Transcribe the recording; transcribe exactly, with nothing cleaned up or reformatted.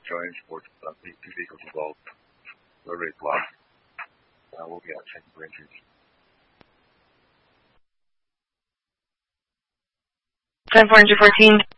join sports uh, two vehicles involved. Low rate block. Uh, we'll be out checking for entries. ten four fourteen.